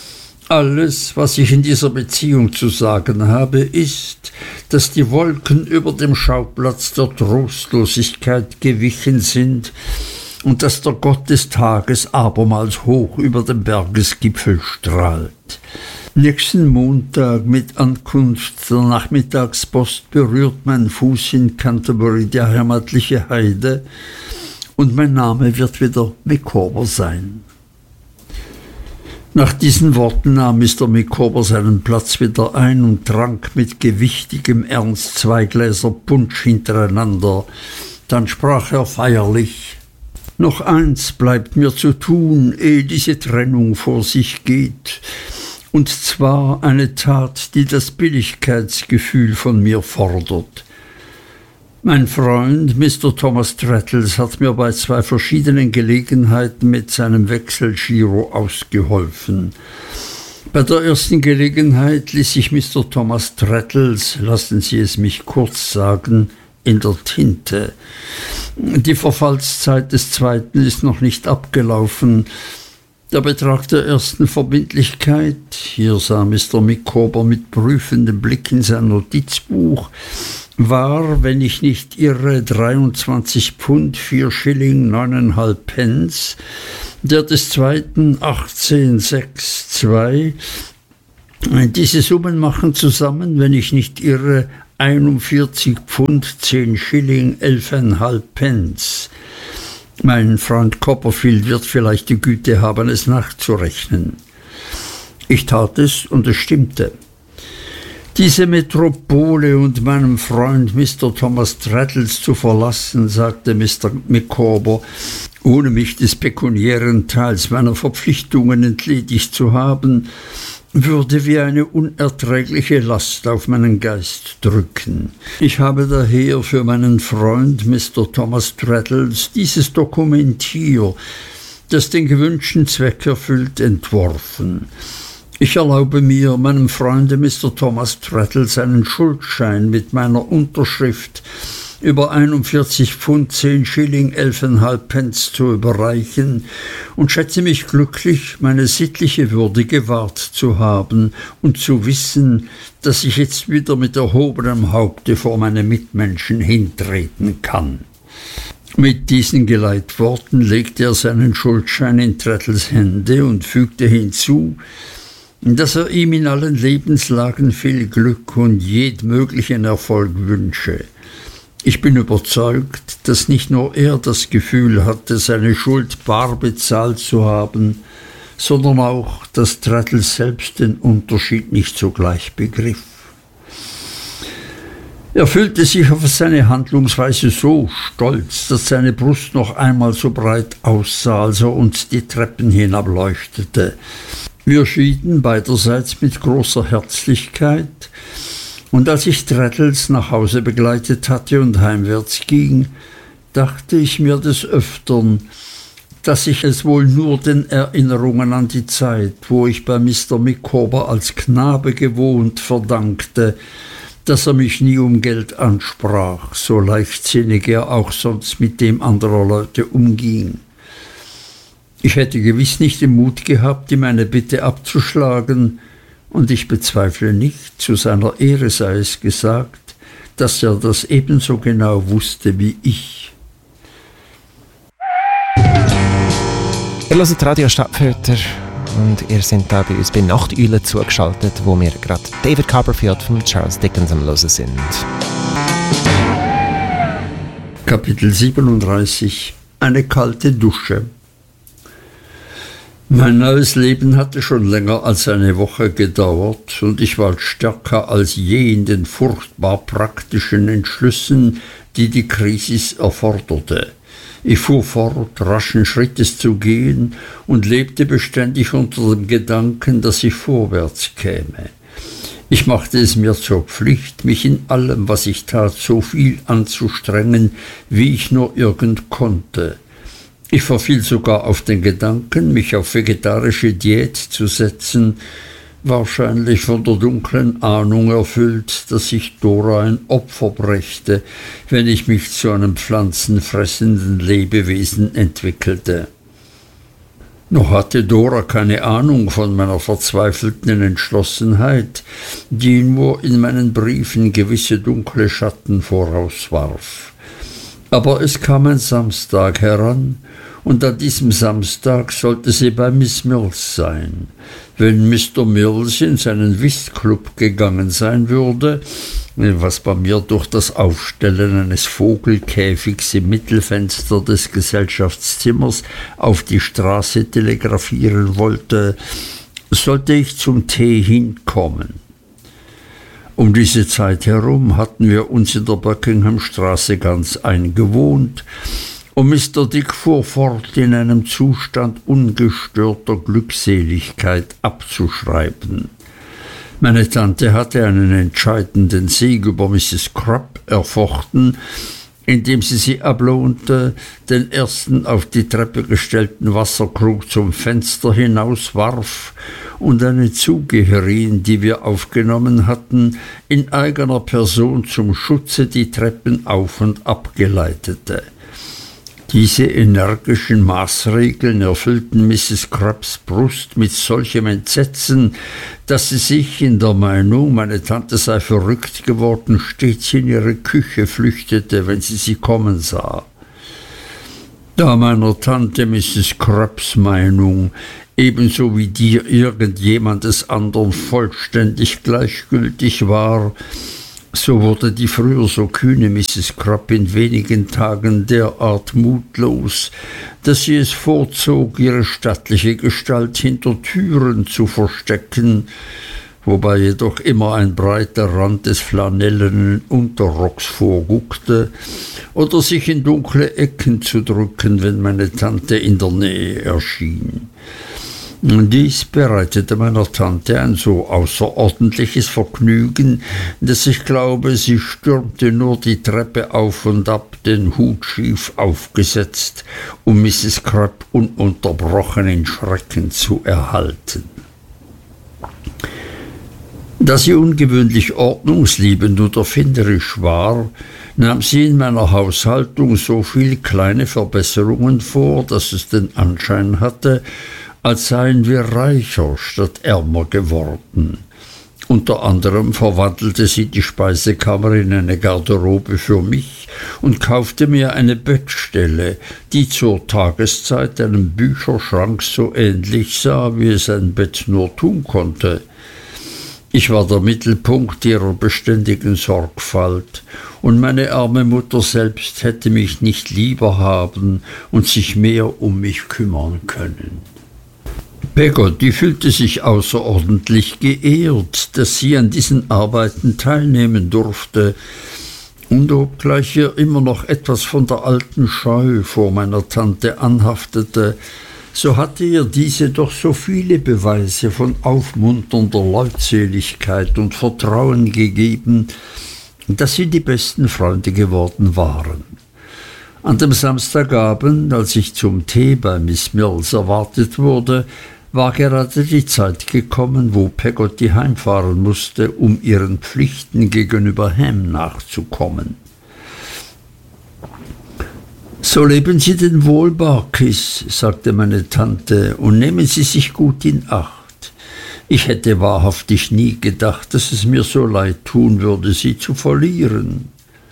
Alles, was ich in dieser Beziehung zu sagen habe, ist, dass die Wolken über dem Schauplatz der Trostlosigkeit gewichen sind und dass der Gott des Tages abermals hoch über dem Bergesgipfel strahlt. Nächsten Montag mit Ankunft der Nachmittagspost berührt mein Fuß in Canterbury die heimatliche Heide, und mein Name wird wieder Micawber sein. Nach diesen Worten nahm Mister Micawber seinen Platz wieder ein und trank mit gewichtigem Ernst zwei Gläser Punsch hintereinander. Dann sprach er feierlich: »Noch eins bleibt mir zu tun, ehe diese Trennung vor sich geht, und zwar eine Tat, die das Billigkeitsgefühl von mir fordert. Mein Freund Mister Thomas Traddles hat mir bei zwei verschiedenen Gelegenheiten mit seinem Wechselgiro ausgeholfen. Bei der ersten Gelegenheit ließ sich Mister Thomas Traddles, lassen Sie es mich kurz sagen, in der Tinte. Die Verfallszeit des zweiten ist noch nicht abgelaufen, Der Betrag der ersten Verbindlichkeit, hier sah Mister Micawber mit prüfendem Blick in sein Notizbuch, war, wenn ich nicht irre, dreiundzwanzig Pfund vier Schilling neuneinhalb Pence, der des zweiten achtzehn sechs zwei. Diese Summen machen zusammen, wenn ich nicht irre, einundvierzig Pfund zehn Schilling elfeinhalb Pence. Mein Freund Copperfield wird vielleicht die Güte haben, es nachzurechnen. Ich tat es, und es stimmte. Diese Metropole und meinem Freund Mister Thomas Traddles zu verlassen, sagte Mister Micawber, ohne mich des pekuniären Teils meiner Verpflichtungen entledigt zu haben, würde wie eine unerträgliche Last auf meinen Geist drücken. Ich habe daher für meinen Freund Mister Thomas Traddles dieses Dokument hier, das den gewünschten Zweck erfüllt, entworfen. Ich erlaube mir, meinem Freunde Mister Thomas Traddles einen Schuldschein mit meiner Unterschrift über einundvierzig Pfund zehn Schilling elfeinhalb Pence zu überreichen und schätze mich glücklich, meine sittliche Würde gewahrt zu haben und zu wissen, dass ich jetzt wieder mit erhobenem Haupte vor meine Mitmenschen hintreten kann. Mit diesen Geleitworten legte er seinen Schuldschein in Traddles Hände und fügte hinzu, dass er ihm in allen Lebenslagen viel Glück und jedmöglichen Erfolg wünsche. Ich bin überzeugt, dass nicht nur er das Gefühl hatte, seine Schuld bar bezahlt zu haben, sondern auch, dass Traddles selbst den Unterschied nicht sogleich begriff. Er fühlte sich auf seine Handlungsweise so stolz, dass seine Brust noch einmal so breit aussah, als er uns die Treppen hinableuchtete. Wir schieden beiderseits mit großer Herzlichkeit, und als ich Traddles nach Hause begleitet hatte und heimwärts ging, dachte ich mir des Öfteren, dass ich es wohl nur den Erinnerungen an die Zeit, wo ich bei Mister Micawber als Knabe gewohnt, verdankte, dass er mich nie um Geld ansprach, so leichtsinnig er auch sonst mit dem anderer Leute umging. Ich hätte gewiss nicht den Mut gehabt, ihm eine Bitte abzuschlagen, und ich bezweifle nicht, zu seiner Ehre sei es gesagt, dass er das ebenso genau wusste wie ich. Ihr hört Radio Stadtfilter und ihr seid da bei uns bei Nachteule zugeschaltet, wo wir gerade David Copperfield von Charles Dickens am Hören sind. Kapitel siebenunddreißig. Eine kalte Dusche. Mein neues Leben hatte schon länger als eine Woche gedauert, und ich war stärker als je in den furchtbar praktischen Entschlüssen, die die Krisis erforderte. Ich fuhr fort, raschen Schrittes zu gehen, und lebte beständig unter dem Gedanken, dass ich vorwärts käme. Ich machte es mir zur Pflicht, mich in allem, was ich tat, so viel anzustrengen, wie ich nur irgend konnte. Ich verfiel sogar auf den Gedanken, mich auf vegetarische Diät zu setzen, wahrscheinlich von der dunklen Ahnung erfüllt, dass ich Dora ein Opfer brächte, wenn ich mich zu einem pflanzenfressenden Lebewesen entwickelte. Noch hatte Dora keine Ahnung von meiner verzweifelten Entschlossenheit, die nur in meinen Briefen gewisse dunkle Schatten vorauswarf. Aber es kam ein Samstag heran, und an diesem Samstag sollte sie bei Miss Mills sein. Wenn Mister Mills in seinen Whistclub gegangen sein würde, was bei mir durch das Aufstellen eines Vogelkäfigs im Mittelfenster des Gesellschaftszimmers auf die Straße telegrafieren wollte, sollte ich zum Tee hinkommen. Um diese Zeit herum hatten wir uns in der Buckinghamstraße ganz eingewohnt, und Mister Dick fuhr fort, in einem Zustand ungestörter Glückseligkeit abzuschreiben. Meine Tante hatte einen entscheidenden Sieg über Misses Crupp erfochten, indem sie sie ablohnte, den ersten auf die Treppe gestellten Wasserkrug zum Fenster hinauswarf und eine Zugeherin, die wir aufgenommen hatten, in eigener Person zum Schutze die Treppen auf und ab geleitete. Diese energischen Maßregeln erfüllten Misses Crabs Brust mit solchem Entsetzen, dass sie sich in der Meinung, meine Tante sei verrückt geworden, stets in ihre Küche flüchtete, wenn sie sie kommen sah. Da meiner Tante Misses Crabs Meinung ebenso wie die irgendjemandes andern vollständig gleichgültig war, so wurde die früher so kühne Misses Crupp in wenigen Tagen derart mutlos, dass sie es vorzog, ihre stattliche Gestalt hinter Türen zu verstecken, wobei jedoch immer ein breiter Rand des flanellenen Unterrocks vorguckte, oder sich in dunkle Ecken zu drücken, wenn meine Tante in der Nähe erschien. Dies bereitete meiner Tante ein so außerordentliches Vergnügen, dass ich glaube, sie stürmte nur die Treppe auf und ab, den Hut schief aufgesetzt, um Misses Crupp ununterbrochen in Schrecken zu erhalten. Da sie ungewöhnlich ordnungsliebend und erfinderisch war, nahm sie in meiner Haushaltung so viel kleine Verbesserungen vor, dass es den Anschein hatte, als seien wir reicher statt ärmer geworden. Unter anderem verwandelte sie die Speisekammer in eine Garderobe für mich und kaufte mir eine Bettstelle, die zur Tageszeit einem Bücherschrank so ähnlich sah, wie es ein Bett nur tun konnte. Ich war der Mittelpunkt ihrer beständigen Sorgfalt, und meine arme Mutter selbst hätte mich nicht lieber haben und sich mehr um mich kümmern können. Peggotty fühlte sich außerordentlich geehrt, dass sie an diesen Arbeiten teilnehmen durfte, und obgleich ihr immer noch etwas von der alten Scheu vor meiner Tante anhaftete, so hatte ihr diese doch so viele Beweise von aufmunternder Leutseligkeit und Vertrauen gegeben, dass sie die besten Freunde geworden waren. An dem Samstagabend, als ich zum Tee bei Miss Mills erwartet wurde, war gerade die Zeit gekommen, wo Peggotty heimfahren musste, um ihren Pflichten gegenüber Ham nachzukommen. »So leben Sie denn wohl, Barkis«, sagte meine Tante, »und nehmen Sie sich gut in Acht. Ich hätte wahrhaftig nie gedacht, dass es mir so leid tun würde, Sie zu verlieren.«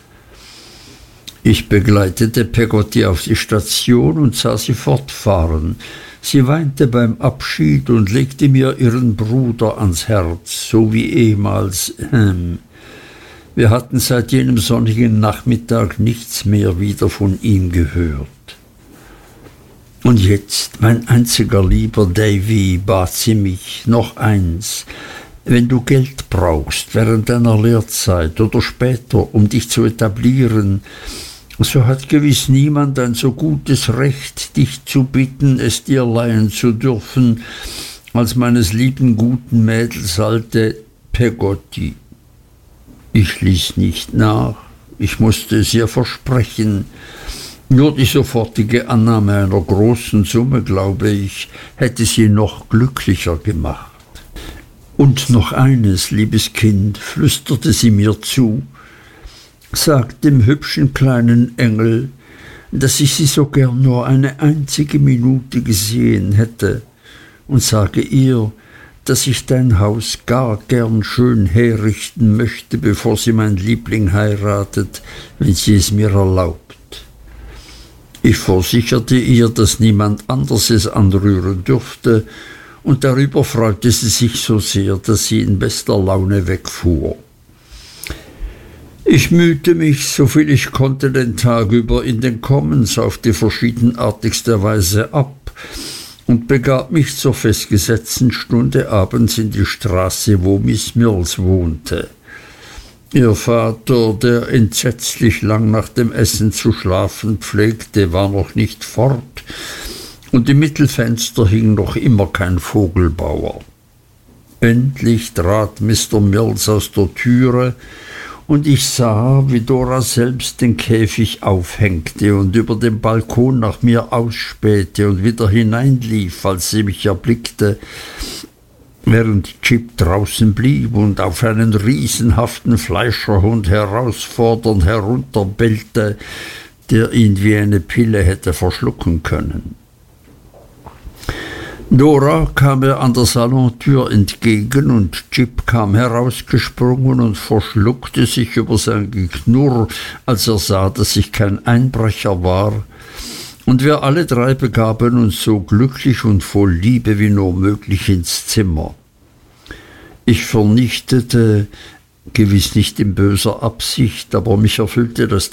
Ich begleitete Peggotty auf die Station und sah sie fortfahren. Sie weinte beim Abschied und legte mir ihren Bruder ans Herz, so wie ehemals Ham. Wir hatten seit jenem sonnigen Nachmittag nichts mehr wieder von ihm gehört. »Und jetzt, mein einziger lieber Davy«, bat sie mich, »noch eins. Wenn du Geld brauchst während deiner Lehrzeit oder später, um dich zu etablieren, so hat gewiss niemand ein so gutes Recht, dich zu bitten, es dir leihen zu dürfen, als meines lieben guten Mädels alte Peggotty.« Ich ließ nicht nach, ich musste es ihr versprechen. Nur die sofortige Annahme einer großen Summe, glaube ich, hätte sie noch glücklicher gemacht. »Und noch eines, liebes Kind«, flüsterte sie mir zu, »sag dem hübschen kleinen Engel, dass ich sie so gern nur eine einzige Minute gesehen hätte, und sage ihr, dass ich dein Haus gar gern schön herrichten möchte, bevor sie mein Liebling heiratet, wenn sie es mir erlaubt.« Ich versicherte ihr, dass niemand anders es anrühren dürfte, und darüber freute sie sich so sehr, dass sie in bester Laune wegfuhr. Ich mühte mich, soviel ich konnte, den Tag über in den Commons auf die verschiedenartigste Weise ab und begab mich zur festgesetzten Stunde abends in die Straße, wo Miss Mills wohnte. Ihr Vater, der entsetzlich lang nach dem Essen zu schlafen pflegte, war noch nicht fort, und im Mittelfenster hing noch immer kein Vogelbauer. Endlich trat Mister Mills aus der Türe, und ich sah, wie Dora selbst den Käfig aufhängte und über den Balkon nach mir ausspähte und wieder hineinlief, als sie mich erblickte, während Jip draußen blieb und auf einen riesenhaften Fleischerhund herausfordernd herunterbellte, der ihn wie eine Pille hätte verschlucken können. Dora kam ihr an der Salontür entgegen, und Jip kam herausgesprungen und verschluckte sich über sein Geknurr, als er sah, dass ich kein Einbrecher war, und wir alle drei begaben uns so glücklich und voll Liebe wie nur möglich ins Zimmer. Ich vernichtete, gewiss nicht in böser Absicht, aber mich erfüllte das